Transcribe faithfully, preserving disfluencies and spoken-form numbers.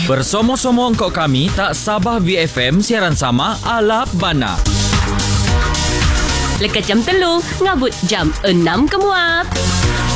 Bersama-sama engkau kami tak Sabah V F M siaran sama ala Bana. Lekat jam telur, ngabut jam enam kemuat.